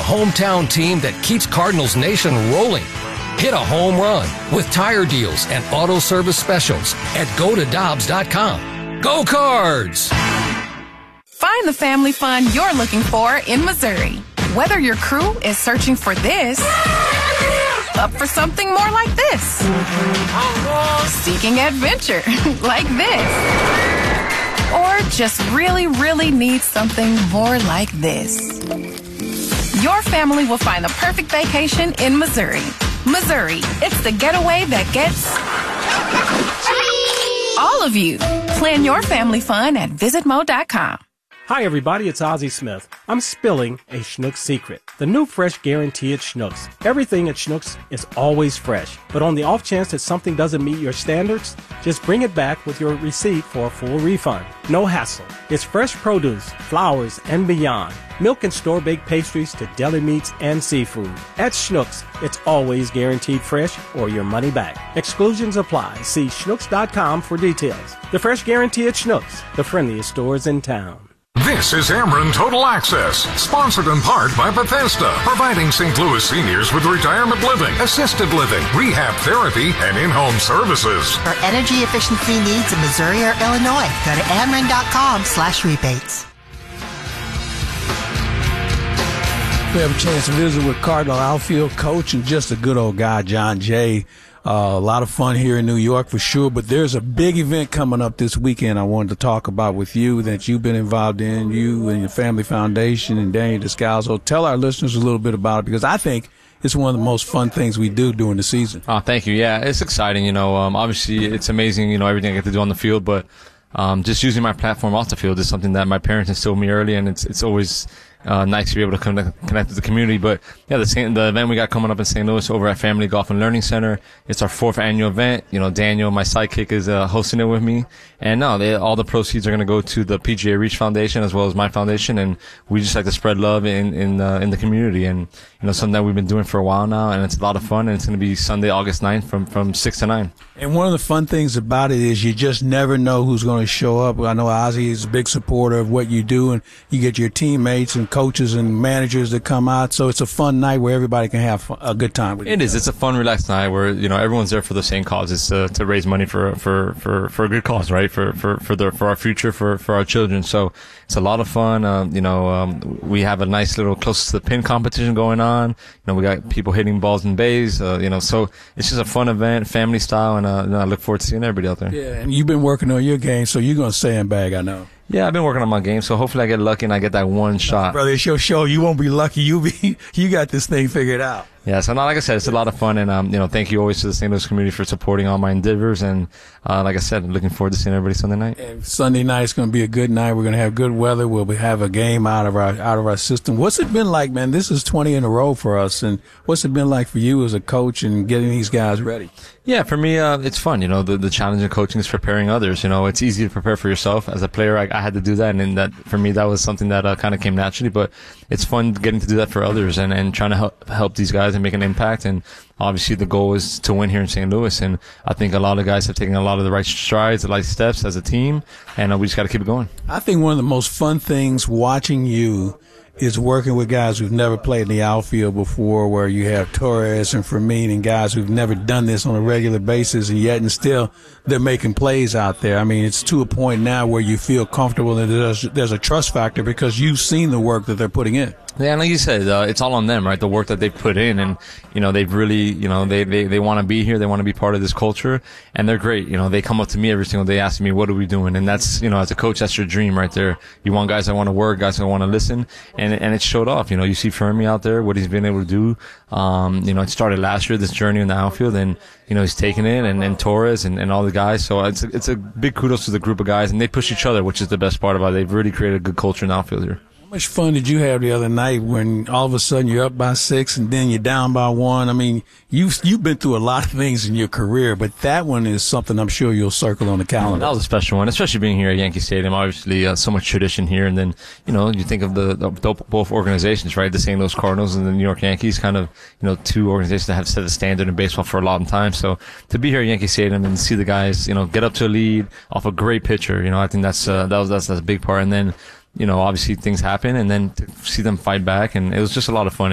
hometown team that keeps Cardinals Nation rolling. Hit a home run with tire deals and auto service specials at GoToDobbs.com. Go Cards! Find the family fun you're looking for in Missouri. Whether your crew is searching for this, up for something more like this, seeking adventure like this, or just really need something more like this. Your family will find the perfect vacation in Missouri. Missouri, it's the getaway that gets all of you. Plan your family fun at visitmo.com. Hi everybody, it's Ozzie Smith. I'm spilling a Schnucks secret. The new fresh guarantee at Schnucks. Everything at Schnucks is always fresh. But on the off chance that something doesn't meet your standards, just bring it back with your receipt for a full refund. No hassle. It's fresh produce, flowers, and beyond. Milk and store-baked pastries to deli meats and seafood. At Schnucks, it's always guaranteed fresh or your money back. Exclusions apply. See Schnucks.com for details. The fresh guarantee at Schnucks, the friendliest stores in town. This is Ameren Total Access, sponsored in part by Bethesda, providing St. Louis seniors with retirement living, assisted living, rehab therapy, and in-home services. For energy efficiency needs in Missouri or Illinois, go to Ameren.com/rebates. We have a chance to visit with Cardinal outfield coach and just a good old guy, John Jay. A lot of fun here in New York for sure, but there's a big event coming up this weekend I wanted to talk about with you that you've been involved in, you and your family foundation and Daniel Descalzo. Tell our listeners a little bit about it because I think it's one of the most fun things we do during the season. Oh, thank you. Yeah, it's exciting. Obviously it's amazing, everything I get to do on the field, but just using my platform off the field is something that my parents instilled me early, and it's always nice to be able to connect with the community. But yeah, the event we got coming up in St. Louis over at Family Golf and Learning Center, it's our 4th annual event. Daniel, my sidekick, is hosting it with me. And all the proceeds are going to go to the PGA Reach Foundation as well as my foundation. And we just like to spread love in the community. And, something that we've been doing for a while now. And it's a lot of fun. And it's going to be Sunday, August 9th from 6 to 9. And one of the fun things about it is you just never know who's going to show up. I know Ozzie is a big supporter of what you do, and you get your teammates and coaches and managers that come out. So it's a fun night where everybody can have a good time with you. It is. It's a fun, relaxed night where, everyone's there for the same cause. It's to raise money for a good cause, right? For our future, for our children. So it's a lot of fun. We have a nice little close to the pin competition going on. We got people hitting balls in bays, so it's just a fun event, family style, and I look forward to seeing everybody out there. Yeah, and you've been working on your game, so you're going to sandbag, I know. Yeah, I've been working on my game, so hopefully I get lucky and I get that one shot. Brother, it's your show. You won't be lucky. You got this thing figured out. Yeah, so like I said, it's a lot of fun, and thank you always to the St. Louis community for supporting all my endeavors, and like I said, looking forward to seeing everybody Sunday night. And Sunday night is going to be a good night. We're going to have good weather. We'll have a game out of our system. What's it been like, man? This is 20 in a row for us, and what's it been like for you as a coach and getting these guys ready? Yeah, for me, it's fun. The challenge of coaching is preparing others. It's easy to prepare for yourself. As a player, I had to do that, and that for me, that was something that kind of came naturally. But it's fun getting to do that for others and trying to help these guys and make an impact. And obviously, the goal is to win here in St. Louis. And I think a lot of guys have taken a lot of the right strides, the right steps as a team, and we just got to keep it going. I think one of the most fun things watching you is working with guys who've never played in the outfield before, where you have Torres and Fermin and guys who've never done this on a regular basis, and yet and still they're making plays out there. I mean, it's to a point now where you feel comfortable and there's a trust factor because you've seen the work that they're putting in. Yeah, and like you said, it's all on them, right? The work that they've put in, and they've really, they want to be here, they want to be part of this culture, and they're great. They come up to me every single day asking me, "What are we doing?" And that's, as a coach, that's your dream right there. You want guys that want to work, guys that want to listen, and it showed off. You see Fermi out there, what he's been able to do. It started last year, this journey in the outfield, and he's taking it, and Torres and all the guys. So it's a big kudos to the group of guys, and they push each other, which is the best part about it. They've really created a good culture in the outfield here. How much fun did you have the other night when all of a sudden you're up by 6 and then you're down by 1? I mean, you've been through a lot of things in your career, but that one is something I'm sure you'll circle on the calendar. That was a special one, especially being here at Yankee Stadium. Obviously, so much tradition here, and then you think of the both organizations, right? The St. Louis Cardinals and the New York Yankees, kind of two organizations that have set a standard in baseball for a long time. So to be here at Yankee Stadium and see the guys, get up to a lead off a great pitcher, I think that's a big part, and then. Obviously things happen, and then to see them fight back, and it was just a lot of fun.